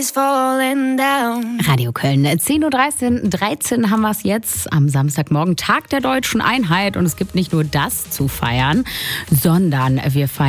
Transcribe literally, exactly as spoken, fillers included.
is falling down. Radio Köln, zehn Uhr dreizehn, dreizehn haben wir es jetzt am Samstagmorgen, Tag der Deutschen Einheit. Und es gibt nicht nur das zu feiern, sondern wir feiern